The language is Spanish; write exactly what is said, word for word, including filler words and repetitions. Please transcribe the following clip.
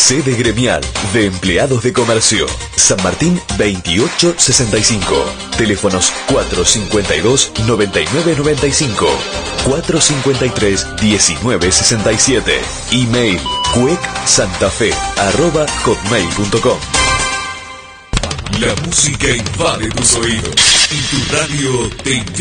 Sede gremial de empleados de comercio. San Martín veintiocho sesenta y cinco. Teléfonos cuatro cincuenta y dos, noventa y nueve noventa y cinco. cuatro cincuenta y tres, diecinueve sesenta y siete. Email cuecsantafe arroba hotmail punto com. La música invade tus oídos y tu radio te invita